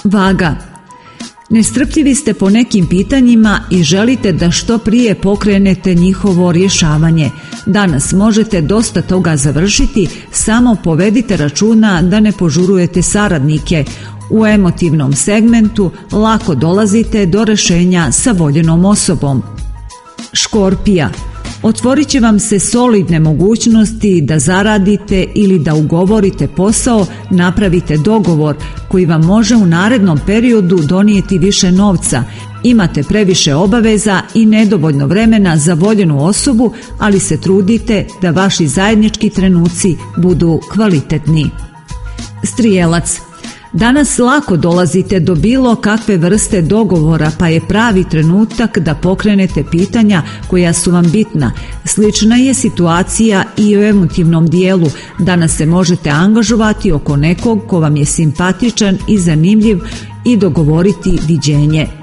Vaga. Nestrpljivi ste po nekim pitanjima i želite da što prije pokrenete njihovo rješavanje. Danas možete dosta toga završiti, samo povedite računa da ne požurujete saradnike. U emotivnom segmentu lako dolazite do rješenja sa voljenom osobom. Škorpija. Otvorit će vam se solidne mogućnosti da zaradite ili da ugovorite posao, napravite dogovor koji vam može u narednom periodu donijeti više novca. Imate previše obaveza i nedovoljno vremena za voljenu osobu, ali se trudite da vaši zajednički trenuci budu kvalitetni. Strijelac. Danas lako dolazite do bilo kakve vrste dogovora, pa je pravi trenutak da pokrenete pitanja koja su vam bitna. Slična je situacija i u emotivnom dijelu. Danas se možete angažovati oko nekog ko vam je simpatičan i zanimljiv i dogovoriti viđenje.